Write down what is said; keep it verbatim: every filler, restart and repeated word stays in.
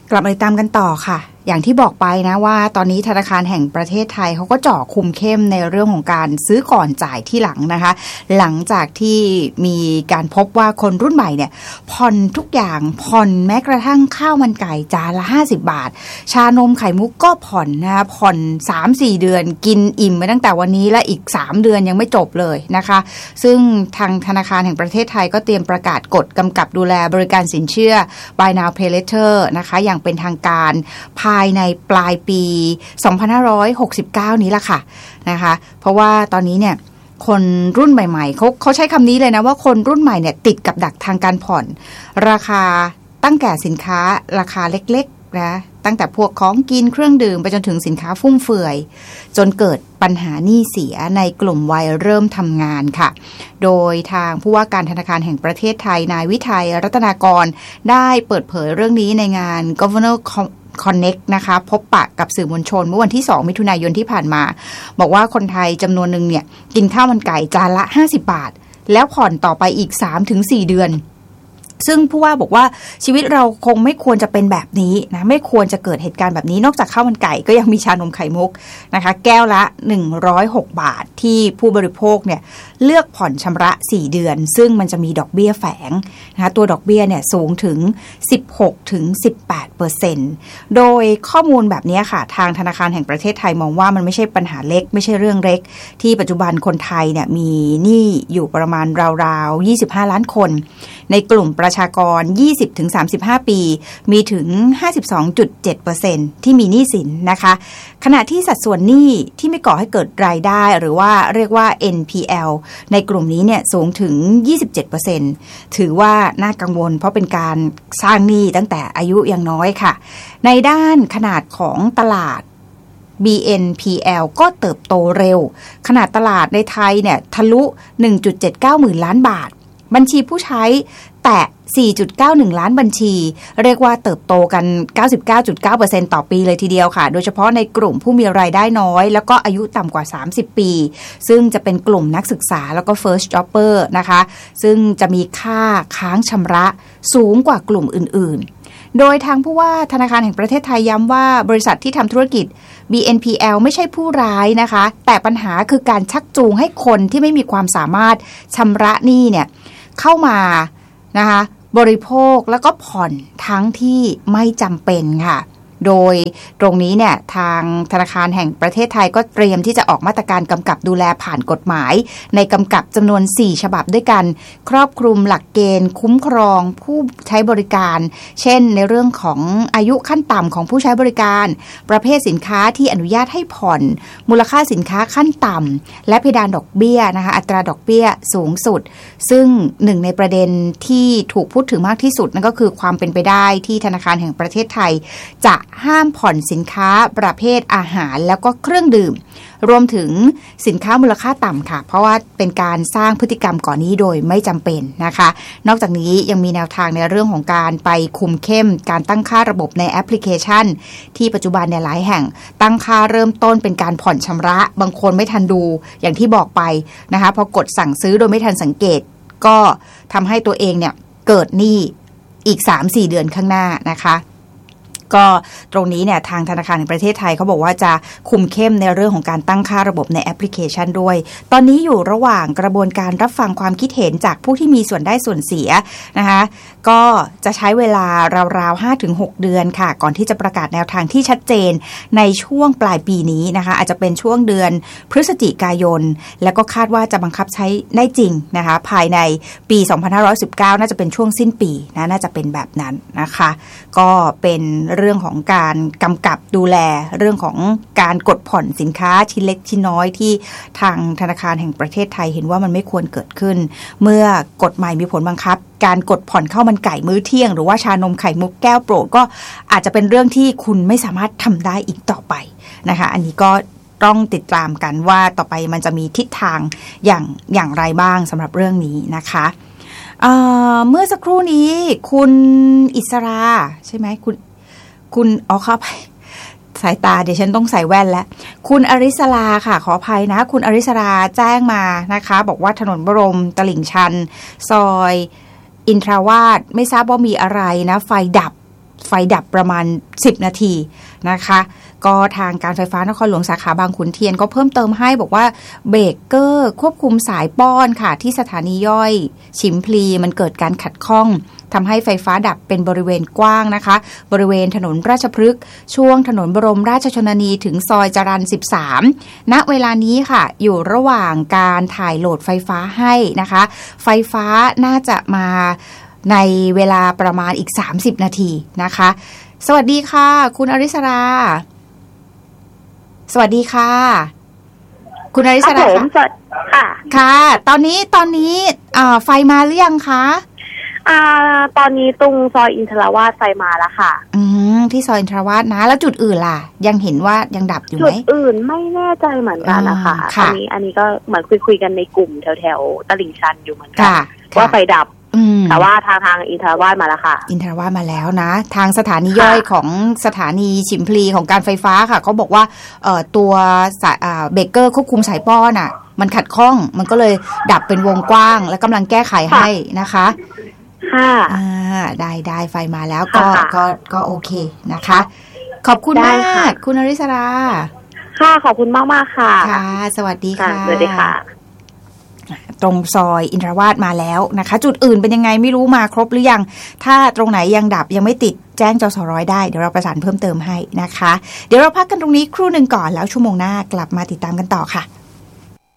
กลับมาติดตามกันต่อค่ะอย่างที่บอกไปนะว่าตอนนี้ธนาคารแห่งประเทศไทยเขาก็เจาะคุมเข้มในเรื่องของการซื้อก่อนจ่ายที่หลังนะคะหลังจากที่มีการพบว่าคนรุ่นใหม่เนี่ยผ่อนทุกอย่างผ่อนแม้กระทั่งข้าวมันไก่จานละห้าสิบบาทชานมไข่มุกก็ผ่อนนะคะผ่อน สามถึงสี่ เดือนกินอิ่มไปตั้งแต่วันนี้และอีกสามเดือนยังไม่จบเลยนะคะซึ่งทางธนาคารแห่งประเทศไทยก็เตรียมประกาศกฎกำกับดูแลบริการสินเชื่อ Buy Now Pay Later นะคะอย่างเป็นทางการภายในปลายปีสองพันห้าร้อยหกสิบเก้านี้ล่ะค่ะนะคะเพราะว่าตอนนี้เนี่ยคนรุ่นใหม่ๆเขาเขาใช้คำนี้เลยนะว่าคนรุ่นใหม่เนี่ยติดกับดักทางการผ่อนราคาตั้งแต่สินค้าราคาเล็กๆนะตั้งแต่พวกของกินเครื่องดื่มไปจนถึงสินค้าฟุ่มเฟือยจนเกิดปัญหาหนี้เสียในกลุ่มวัยเริ่มทำงานค่ะโดยทางผู้ว่าการธนาคารแห่งประเทศไทยนายวิทัยรัตนากรได้เปิดเผยเรื่องนี้ในงาน Governor Connect นะคะพบปะกับสื่อมวลชนเมื่อวันที่สองมิถุนายนที่ผ่านมาบอกว่าคนไทยจำนวนหนึ่งเนี่ยกินข้าวมันไก่จานละห้าสิบบาทแล้วผ่อนต่อไปอีก สามถึงสี่ เดือนซึ่งผู้ว่าบอกว่าชีวิตเราคงไม่ควรจะเป็นแบบนี้นะไม่ควรจะเกิดเหตุการณ์แบบนี้นอกจากข้าวมันไก่ก็ยังมีชานมไข่มุกนะคะแก้วละหนึ่งร้อยหกบาทที่ผู้บริโภคเนี่ยเลือกผ่อนชำระสี่เดือนซึ่งมันจะมีดอกเบี้ยแฝงนะคะตัวดอกเบี้ยเนี่ยสูงถึง สิบหกถึงสิบแปดเปอร์เซ็นต์ โดยข้อมูลแบบนี้ค่ะทางธนาคารแห่งประเทศไทยมองว่ามันไม่ใช่ปัญหาเล็กไม่ใช่เรื่องเล็กที่ปัจจุบันคนไทยเนี่ยมีหนี้อยู่ประมาณราวๆยี่สิบห้าล้านคนในกลุ่มประชากร ยี่สิบถึงสามสิบห้า ปีมีถึง ห้าสิบสองจุดเจ็ดเปอร์เซ็นต์ ที่มีหนี้สินนะคะขณะที่สัดส่วนหนี้ที่ไม่ก่อให้เกิดรายได้หรือว่าเรียกว่า เอ็น พี แอล ในกลุ่มนี้เนี่ยสูงถึง ยี่สิบเจ็ดเปอร์เซ็นต์ ถือว่าน่ากังวลเพราะเป็นการสร้างหนี้ตั้งแต่อายุยังน้อยค่ะในด้านขนาดของตลาดบี เอ็น พี แอล ก็เติบโตเร็วขนาดตลาดในไทยเนี่ยทะลุ หนึ่งจุดเจ็ดเก้า หมื่นล้านบาทบัญชีผู้ใช้แตะ สี่จุดเก้าหนึ่ง ล้านบัญชีเรียกว่าเติบโตกัน เก้าสิบเก้าจุดเก้าเปอร์เซ็นต์ ต่อปีเลยทีเดียวค่ะโดยเฉพาะในกลุ่มผู้มีรายได้น้อยแล้วก็อายุต่ำกว่าสามสิบปีซึ่งจะเป็นกลุ่มนักศึกษาแล้วก็ first jobber นะคะซึ่งจะมีค่าค้างชำระสูงกว่ากลุ่มอื่นๆโดยทางผู้ว่าธนาคารแห่งประเทศไทยย้ำว่าบริษัทที่ทำธุรกิจ บี เอ็น พี แอล ไม่ใช่ผู้ร้ายนะคะแต่ปัญหาคือการชักจูงให้คนที่ไม่มีความสามารถชำระหนี้เนี่ยเข้ามานะคะบริโภคแล้วก็ผ่อนทั้งที่ไม่จำเป็นค่ะโดยตรงนี้เนี่ยทางธนาคารแห่งประเทศไทยก็เตรียมที่จะออกมาตรการกำกับดูแลผ่านกฎหมายในกำกับจำนวนสี่ฉบับด้วยกันครอบคลุมหลักเกณฑ์คุ้มครองผู้ใช้บริการเช่นในเรื่องของอายุขั้นต่ำของผู้ใช้บริการประเภทสินค้าที่อนุญาตให้ผ่อนมูลค่าสินค้าขั้นต่ำและเพดานดอกเบี้ยนะคะอัตราดอกเบี้ยสูงสุดซึ่งหนึ่งในประเด็นที่ถูกพูดถึงมากที่สุดนั่นก็คือความเป็นไปได้ที่ธนาคารแห่งประเทศไทยจะห้ามผ่อนสินค้าประเภทอาหารแล้วก็เครื่องดื่มรวมถึงสินค้ามูลค่าต่ำค่ะเพราะว่าเป็นการสร้างพฤติกรรมก่อนนี้โดยไม่จำเป็นนะคะนอกจากนี้ยังมีแนวทางในเรื่องของการไปคุมเข้มการตั้งค่าระบบในแอปพลิเคชันที่ปัจจุบันเนี่ยหลายแห่งตั้งค่าเริ่มต้นเป็นการผ่อนชำระบางคนไม่ทันดูอย่างที่บอกไปนะคะพอกดสั่งซื้อโดยไม่ทันสังเกตก็ทำให้ตัวเองเนี่ยเกิดหนี้อีก สามถึงสี่ เดือนข้างหน้านะคะก็ตรงนี้เนี่ยทางธนาคารแห่งประเทศไทยเขาบอกว่าจะคุมเข้มในเรื่องของการตั้งค่าระบบในแอปพลิเคชันด้วยตอนนี้อยู่ระหว่างกระบวนการรับฟังความคิดเห็นจากผู้ที่มีส่วนได้ส่วนเสียนะคะก็จะใช้เวลาราวๆ ห้าถึงหก เดือนค่ะก่อนที่จะประกาศแนวทางที่ชัดเจนในช่วงปลายปีนี้นะคะอาจจะเป็นช่วงเดือนพฤศจิกายนแล้วก็คาดว่าจะบังคับใช้ได้จริงนะคะภายในปีสองพันห้าร้อยสิบเก้าน่าจะเป็นช่วงสิ้นปีนะน่าจะเป็นแบบนั้นนะคะก็เป็นเรื่องของการกำกับดูแลเรื่องของการกดผ่อนสินค้าชิ้นเล็กชิ้นน้อยที่ทางธนาคารแห่งประเทศไทยเห็นว่ามันไม่ควรเกิดขึ้นเมื่อกฎใหม่มีผลบังคับการกดผ่อนข้าวมันไก่มื้อเที่ยงหรือว่าชานมไข่มุกแก้วโปรดก็อาจจะเป็นเรื่องที่คุณไม่สามารถทำได้อีกต่อไปนะคะอันนี้ก็ต้องติดตามกันว่าต่อไปมันจะมีทิศทางอย่างอย่างไรบ้างสำหรับเรื่องนี้นะคะเอ่อเมื่อสักครู่นี้คุณอิสราใช่ไหมคุณคุณอ๋อเข้าไปสายตาเดี๋ยวฉันต้องใส่แว่นแล้วคุณอริสราค่ะขออภัยนะคุณอริสราแจ้งมานะคะบอกว่าถนนบรมตลิ่งชันซอยอินทราวาสไม่ทราบว่ามีอะไรนะไฟดับไฟดับประมาณสิบนาทีนะคะก็ทางการไฟฟ้านครหลวงสาขาบางขุนเทียนก็เพิ่มเติมให้บอกว่าเบรกเกอร์ควบคุมสายป้อนค่ะที่สถานีย่อยฉิมพลีมันเกิดการขัดข้องทำให้ไฟฟ้าดับเป็นบริเวณกว้างนะคะบริเวณถนนราชพฤกษ์ช่วงถนนบรมราชชนนีถึงซอยจรัญสิบสามณเวลานี้ค่ะอยู่ระหว่างการถ่ายโหลดไฟฟ้าให้นะคะไฟฟ้าน่าจะมาในเวลาประมาณอีกสามสิบนาทีนะคะสวัสดีค่ะคุณอริสราสวัสดีค่ะคุณอริสราค่ะค่ะตอนนี้ตอนนี้ไฟมาหรือยังคะอ่าตอนนี้ตรงซอยอินทรวาสไฟมาแล้วค่ะอืมที่ซอยอินทรวาสนะแล้วจุดอื่นล่ะยังเห็นว่ายังดับอยู่ไหมจุดอื่นไม่แน่ใจเหมือนกันนะคะอันนี้อันนี้ก็เหมือนคุยคุยกันในกลุ่มแถวแถวตลิ่งชันอยู่เหมือนกันว่าไฟดับแต่ว่าทางทางอินทรวาสมาแล้วค่ะอินทรวาสมาแล้วนะทางสถานีย่อยของสถานีฉิมพลีของการไฟฟ้าค่ะเขาบอกว่าเอ่อตัวเบรกเกอร์ควบคุมสายป้อนอ่ะมันขัดข้องมันก็เลยดับเป็นวงกว้างและกำลังแก้ไขให้นะคะค่ะอ่าได้ได้ไฟมาแล้วก็ก็ก็โอเคนะคะขอบคุณมากคุณอริสราค่ะขอบคุณมากมากค่ะค่ะสวัสดีค่ะสวัสดีค่ะตรงซอยอินทรวาสมาแล้วนะคะจุดอื่นเป็นยังไงไม่รู้มาครบหรือยังถ้าตรงไหนยังดับยังไม่ติดแจ้งจสร้อยได้เดี๋ยวเราประสานเพิ่มเติมให้นะคะเดี๋ยวเราพักกันตรงนี้ครู่หนึ่งก่อนแล้วชั่วโมงหน้ากลับมาติดตามกันต่อค่ะ